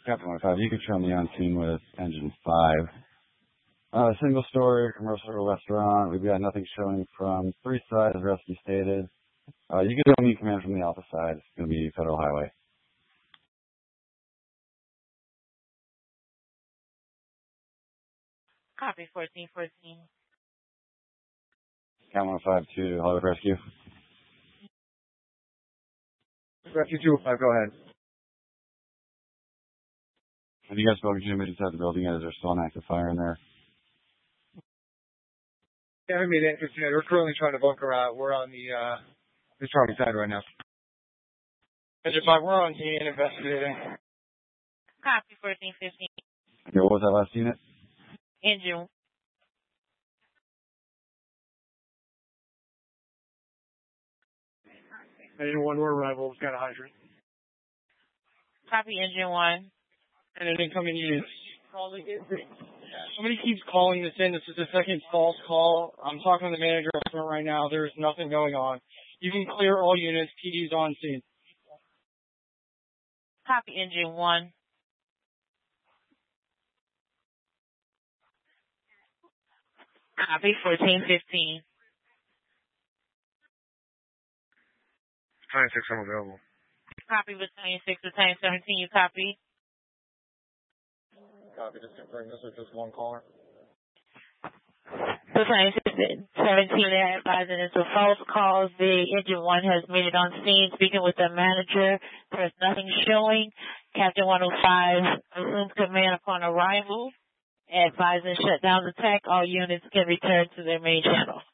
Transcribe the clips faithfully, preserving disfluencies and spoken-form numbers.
Captain one five, you can show me on scene with engine five. Uh, single story commercial restaurant. We've got nothing showing from three sides, rescue stated. Uh, you can show me command from the alpha side. It's going to be Federal Highway. Copy, fourteen fourteen. Captain one five to Hollywood Rescue. Rescue two oh five, go ahead. Have you guys spoken to him inside the building yet? Is there still an active fire in there? Yeah, we made entrance yet. We're currently trying to bunker out. We're on the, uh, the Charlie side right now. Engine five, we're on scene investigating. Copy, fourteen fifteen. Okay, what was that last unit? Engine. Engine one, we're arrival. We've got a hydrant. Copy, engine one. And an incoming unit. Somebody keeps calling this in. This is the second false call. I'm talking to the manager right now. There's nothing going on. You can clear all units. P D's on scene. Copy, engine one. Copy, fourteen fifteen. Battalion six, I'm available. Copy, battalion six, battalion seventeen, you copy? Copy, just confirm this is just one caller. Battalion six, seventeen, they're advising it's a false call. The engine one has made it on scene, speaking with the manager. There's nothing showing. Captain one oh five assumes command upon arrival. Advising shut down the tech. All units can return to their main channel.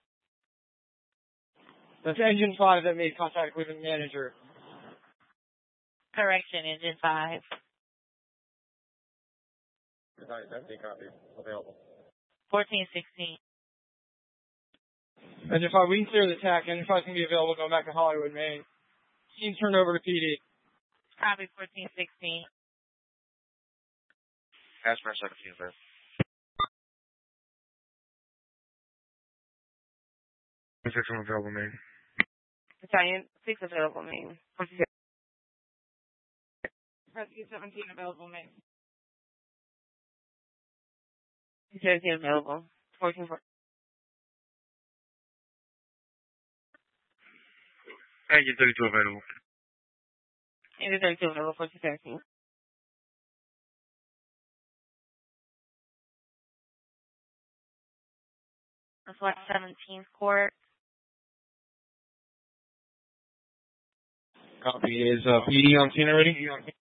That's engine five that made contact with the manager. Correction, engine five. seventeen copy. Available. fourteen sixteen. Engine five, we can clear the tech. Engine five can be available going back to Hollywood, Maine. Team turned over to P D. Copy, fourteen sixteen. Ask for seventeen, sir. six, I'm available, Maine. Battalion six available, Maine. Rescue seventeen available, Maine. seventeen available. fourteen four. Engine thirty-two available. Engine thirty-two available, fourteen seventeen. Reflect seventeenth court. Copy. Is uh, P D on scene already?